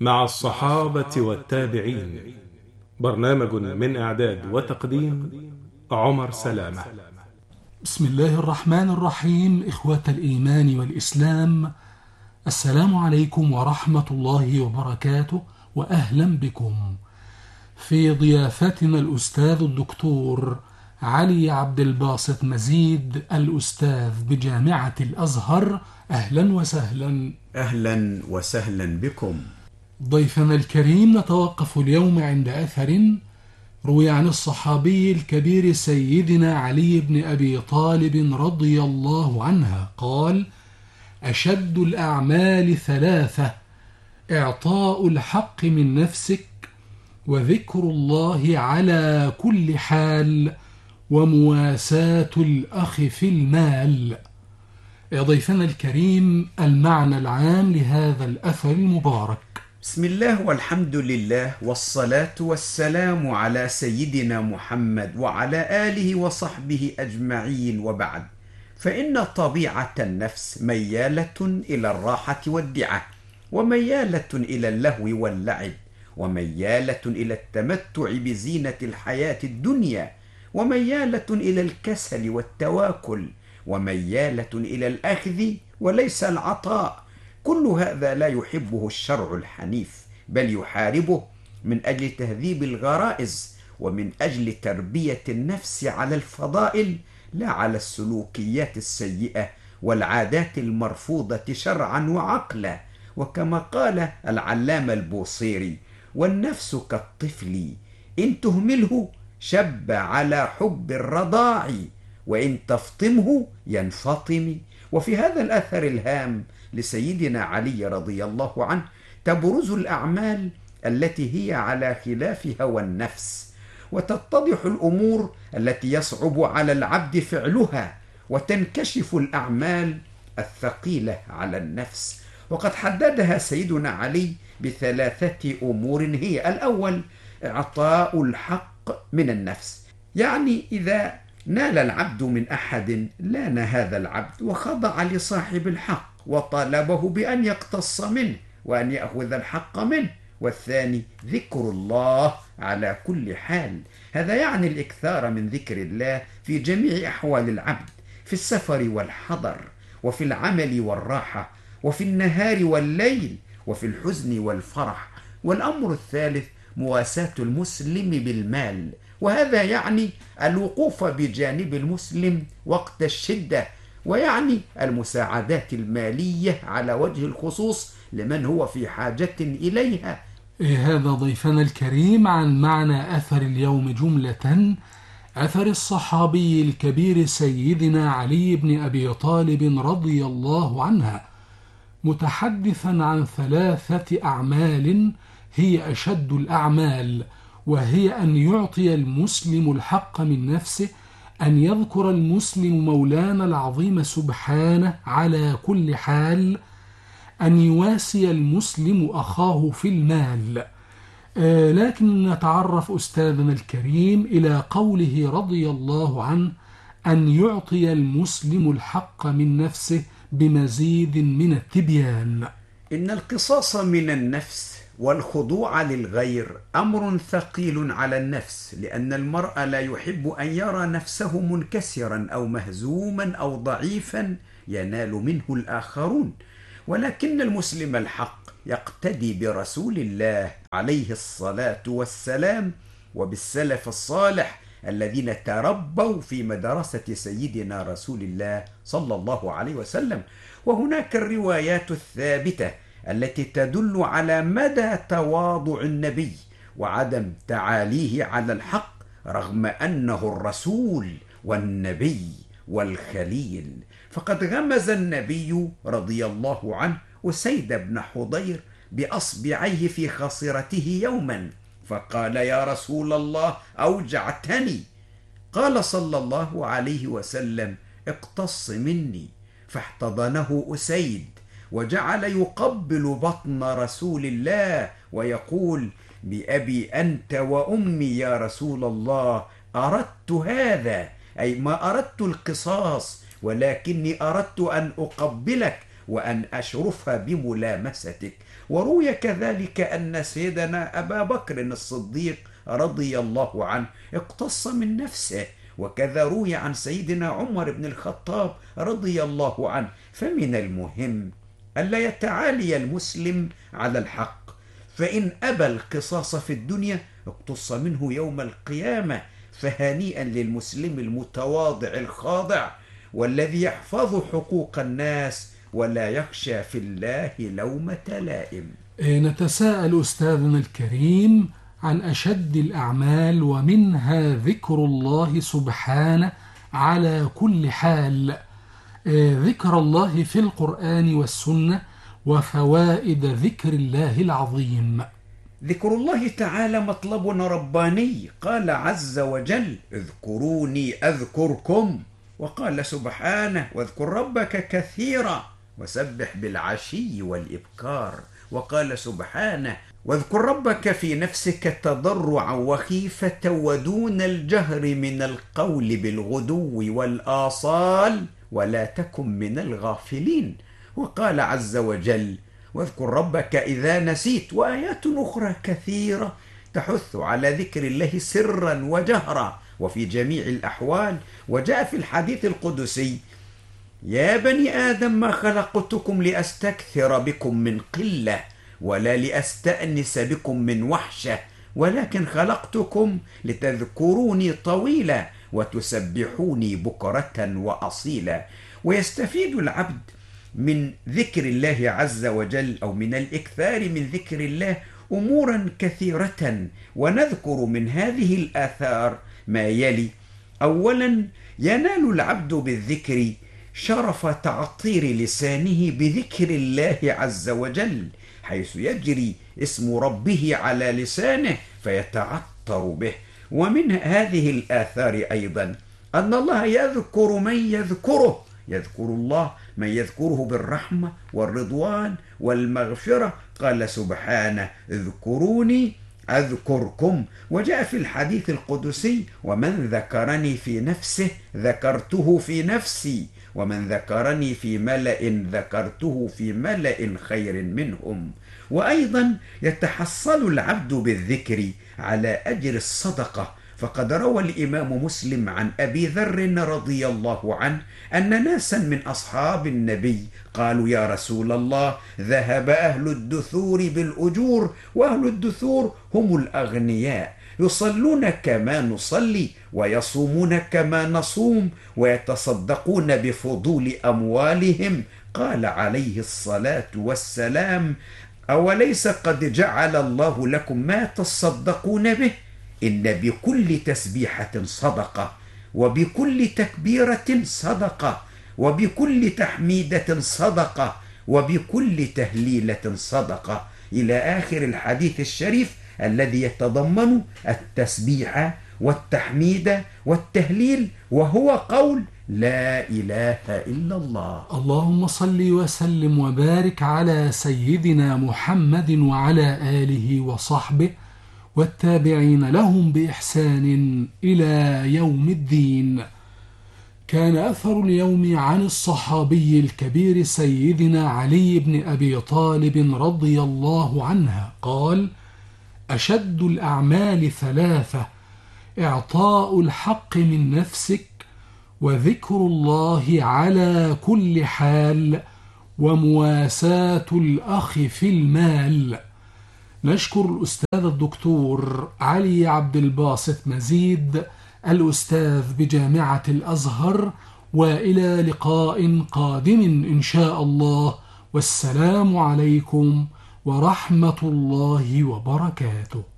مع الصحابة والتابعين. برنامج من إعداد وتقديم عمر سلامة. بسم الله الرحمن الرحيم. إخوة الإيمان والإسلام، السلام عليكم ورحمة الله وبركاته، وأهلا بكم في ضيافتنا الأستاذ الدكتور علي عبد الباسط مزيد، الأستاذ بجامعة الأزهر. أهلا وسهلا. أهلا وسهلا بكم. ضيفنا الكريم، نتوقف اليوم عند أثر روي عن الصحابي الكبير سيدنا علي بن أبي طالب رضي الله عنه قال: أشد الأعمال ثلاثة: إعطاء الحق من نفسك، وذكر الله على كل حال، ومواساة الأخ في المال. يا ضيفنا الكريم، المعنى العام لهذا الأثر المبارك. بسم الله والحمد لله والصلاة والسلام على سيدنا محمد وعلى آله وصحبه أجمعين، وبعد، فإن طبيعة النفس ميالة إلى الراحة والدعة، وميالة إلى اللهو واللعب، وميالة إلى التمتع بزينة الحياة الدنيا، وميالة إلى الكسل والتواكل، وميالة إلى الأخذ وليس العطاء. كل هذا لا يحبه الشرع الحنيف، بل يحاربه من أجل تهذيب الغرائز، ومن أجل تربية النفس على الفضائل لا على السلوكيات السيئة والعادات المرفوضة شرعا وعقلا. وكما قال العلامة البوصيري: والنفس كالطفل إن تهمله شب على حب الرضاع، وإن تفطمه ينفطم. وفي هذا الأثر الهام لسيدنا علي رضي الله عنه تبرز الأعمال التي هي على خلاف هوى النفس، وتتضح الأمور التي يصعب على العبد فعلها، وتنكشف الأعمال الثقيلة على النفس. وقد حددها سيدنا علي بثلاثة أمور هي: الأول، إعطاء الحق من النفس، يعني إذا نال العبد من أحد لان هذا العبد وخضع لصاحب الحق وطالبه بأن يقتص منه وأن يأخذ الحق منه. والثاني، ذكر الله على كل حال، هذا يعني الإكثار من ذكر الله في جميع أحوال العبد، في السفر والحضر، وفي العمل والراحة، وفي النهار والليل، وفي الحزن والفرح. والأمر الثالث، مواساة المسلم بالمال، وهذا يعني الوقوف بجانب المسلم وقت الشدة، ويعني المساعدات المالية على وجه الخصوص لمن هو في حاجة إليها. هذا ضيفنا الكريم عن معنى أثر اليوم جملة: أثر الصحابي الكبير سيدنا علي بن أبي طالب رضي الله عنه، متحدثا عن ثلاثة أعمال هي أشد الأعمال، وهي أن يعطي المسلم الحق من نفسه، أن يذكر المسلم مولانا العظيم سبحانه على كل حال، أن يواسي المسلم أخاه في المال. لكن نتعرف أستاذنا الكريم إلى قوله رضي الله عنه: أن يعطي المسلم الحق من نفسه، بمزيد من التبيان. إن القصاص من النفس والخضوع للغير أمر ثقيل على النفس، لأن المرء لا يحب أن يرى نفسه منكسرا أو مهزوما أو ضعيفا ينال منه الآخرون. ولكن المسلم الحق يقتدي برسول الله عليه الصلاة والسلام وبالسلف الصالح الذين تربوا في مدرسة سيدنا رسول الله صلى الله عليه وسلم. وهناك الروايات الثابتة التي تدل على مدى تواضع النبي وعدم تعاليه على الحق، رغم أنه الرسول والنبي والخليل. فقد غمز النبي رضي الله عنه أسيد بن حضير بأصبعيه في خاصرته يوما، فقال: يا رسول الله، أوجعتني. قال صلى الله عليه وسلم: اقتص مني. فاحتضنه أسيد وجعل يقبل بطن رسول الله ويقول: بأبي أنت وأمي يا رسول الله، أردت هذا، أي ما أردت القصاص، ولكني أردت أن أقبلك وأن أشرف بملامستك. وروي كذلك أن سيدنا أبا بكر الصديق رضي الله عنه اقتص من نفسه، وكذا روي عن سيدنا عمر بن الخطاب رضي الله عنه. فمن المهم ألا يتعالي المسلم على الحق، فإن أبى القصاص في الدنيا اقتص منه يوم القيامة. فهنيئا للمسلم المتواضع الخاضع والذي يحفظ حقوق الناس ولا يخشى في الله لومة لائم. نتساءل أستاذنا الكريم عن أشد الأعمال، ومنها ذكر الله سبحانه على كل حال، ذكر الله في القرآن والسنة وفوائد ذكر الله العظيم. ذكر الله تعالى مطلب رباني، قال عز وجل: اذكروني أذكركم، وقال سبحانه: واذكر ربك كثيرا وسبح بالعشي والإبكار، وقال سبحانه: واذكر ربك في نفسك تضرعا وخيفة ودون الجهر من القول بالغدو والآصال ولا تكن من الغافلين، وقال عز وجل: واذكر ربك إذا نسيت. وآيات أخرى كثيرة تحث على ذكر الله سرا وجهرا وفي جميع الأحوال. وجاء في الحديث القدسي: يا بني آدم ما خلقتكم لأستكثر بكم من قلة ولا لأستأنس بكم من وحشة، ولكن خلقتكم لتذكروني طويلا وتسبحوني بكرة وأصيلا. ويستفيد العبد من ذكر الله عز وجل أو من الإكثار من ذكر الله أمورا كثيرة، ونذكر من هذه الآثار ما يلي: أولا، ينال العبد بالذكر شرف تعطير لسانه بذكر الله عز وجل، حيث يجري اسم ربه على لسانه فيتعطر به. ومن هذه الآثار أيضا أن الله يذكر من يذكره، يذكر الله من يذكره بالرحمة والرضوان والمغفرة. قال سبحانه: اذكروني أذكركم. وجاء في الحديث القدسي: ومن ذكرني في نفسه ذكرته في نفسي، ومن ذكرني في ملأ ذكرته في ملأ خير منهم. وأيضا يتحصل العبد بالذكر على أجر الصدقة، فقد روى الإمام مسلم عن أبي ذر رضي الله عنه أن ناسا من أصحاب النبي قالوا: يا رسول الله، ذهب أهل الدثور بالأجور، وأهل الدثور هم الأغنياء، يصلون كما نصلي ويصومون كما نصوم ويتصدقون بفضول أموالهم. قال عليه الصلاة والسلام: أوليس قد جعل الله لكم ما تصدقون به؟ إن بكل تسبيحة صدقة، وبكل تكبيرة صدقة، وبكل تحميدة صدقة، وبكل تهليلة صدقة، إلى آخر الحديث الشريف الذي يتضمن التسبيح والتحميد والتهليل، وهو قول لا إله إلا الله. اللهم صل وسلم وبارك على سيدنا محمد وعلى آله وصحبه والتابعين لهم بإحسان إلى يوم الدين. كان أثر اليوم عن الصحابي الكبير سيدنا علي بن أبي طالب رضي الله عنه قال: أشد الأعمال ثلاثة: إعطاء الحق من نفسك، وذكر الله على كل حال، ومواساة الأخ في المال. نشكر الأستاذ الدكتور علي عبد الباسط مزيد، الأستاذ بجامعة الأزهر، وإلى لقاء قادم إن شاء الله، والسلام عليكم ورحمة الله وبركاته.